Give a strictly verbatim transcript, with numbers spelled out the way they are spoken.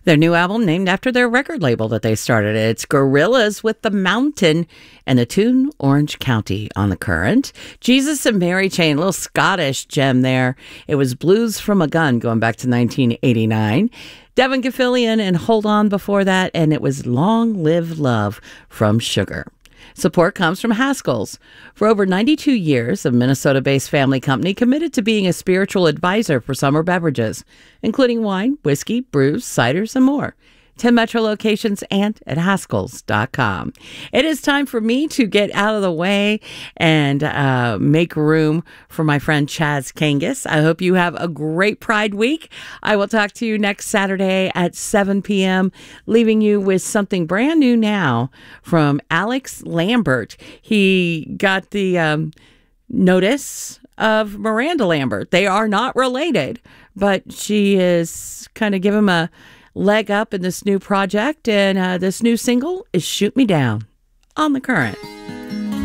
Their new album named after their record label that they started. It's Gorillaz with The Mountain and the tune Orange County on The Current. Jesus and Mary Chain, a little Scottish gem there. It was Blues from a Gun going back to nineteen eighty-nine. Devin Gilfillian and Hold On before that, and it was Long Live Love from Sugar. Support comes from Haskell's. For over ninety-two years, a Minnesota-based family company committed to being a spiritual advisor for summer beverages, including wine, whiskey, brews, ciders, and more. ten Metro locations and at Haskells dot com. It is time for me to get out of the way and uh, make room for my friend Chaz Kangas. I hope you have a great Pride Week. I will talk to you next Saturday at seven p.m., leaving you with something brand new now from Alex Lambert. He got the um, notice of Miranda Lambert. They are not related, but she is kind of giving him a leg up in this new project, and uh, this new single is Shoot Me Down on The Current.